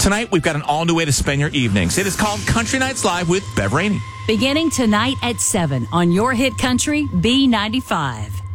Tonight, we've got an all-new way to spend your evenings. It is called Country Nights Live with Bev Rainey. Beginning tonight at 7 on your hit country, B95.